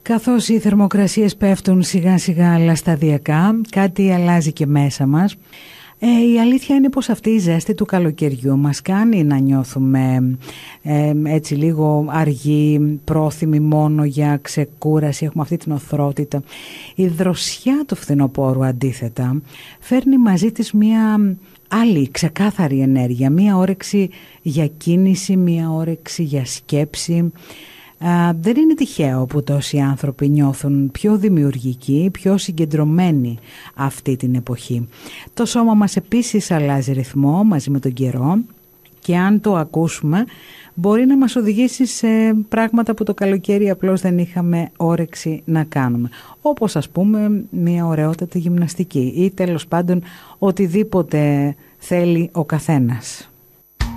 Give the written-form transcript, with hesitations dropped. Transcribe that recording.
Καθώς οι θερμοκρασίες πέφτουν σιγά σιγά αλλά σταδιακά, κάτι αλλάζει και μέσα μας. Η αλήθεια είναι πως αυτή η ζέστη του καλοκαιριού μας κάνει να νιώθουμε έτσι λίγο αργοί, πρόθυμοι μόνο για ξεκούραση, έχουμε αυτή την οθρότητα. Η δροσιά του φθινοπόρου αντίθετα φέρνει μαζί της μια άλλη ξεκάθαρη ενέργεια, μια όρεξη για κίνηση, μια όρεξη για σκέψη. Δεν είναι τυχαίο που τόσοι άνθρωποι νιώθουν πιο δημιουργικοί, πιο συγκεντρωμένοι αυτή την εποχή. Το σώμα μας επίσης αλλάζει ρυθμό μαζί με τον καιρό και αν το ακούσουμε μπορεί να μας οδηγήσει σε πράγματα που το καλοκαίρι απλώς δεν είχαμε όρεξη να κάνουμε. Όπως ας πούμε μια ωραιότατη γυμναστική ή τέλος πάντων οτιδήποτε θέλει ο καθένας.